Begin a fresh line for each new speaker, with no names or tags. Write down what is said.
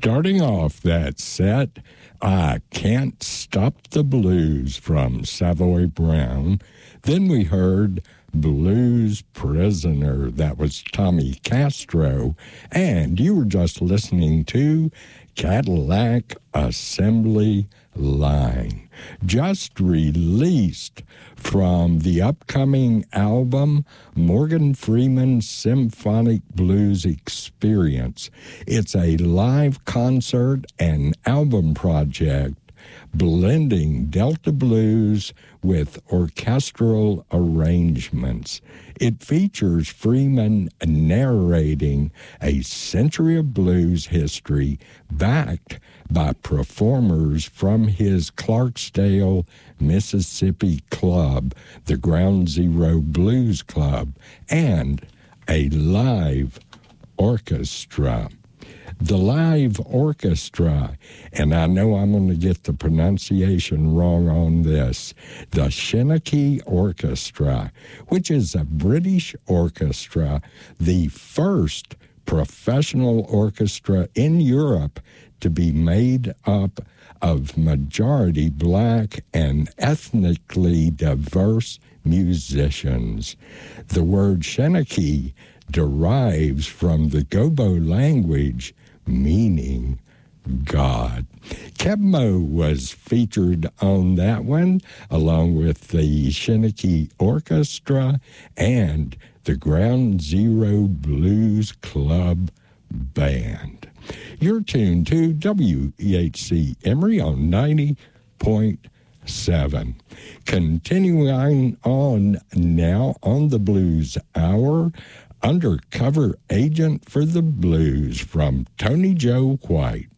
Starting off that set, I Can't Stop the Blues from Savoy Brown. Then we heard Blues Prisoner. That was Tommy Castro. And you were just listening to Cadillac Assembly Line, just released from the upcoming album Morgan Freeman Symphonic Blues Experience. It's a live concert and album project blending Delta blues with orchestral arrangements. It features Freeman narrating a century of blues history backed by performers from his Clarksdale, Mississippi club, the Ground Zero Blues Club, and a live orchestra. The live orchestra, and I know I'm going to get the pronunciation wrong on this, the Shenandoah Orchestra, which is a British orchestra, the first professional orchestra in Europe to be made up of majority black and ethnically diverse musicians. The word Shenandoah derives from the Gobo language meaning God. Kebmo was featured on that one, along with the Shenandoah Orchestra and the Ground Zero Blues Club Band. You're tuned to WEHC Emory on 90.7. Continuing on now on the Blues Hour, Undercover Agent for the Blues from Tony Joe White.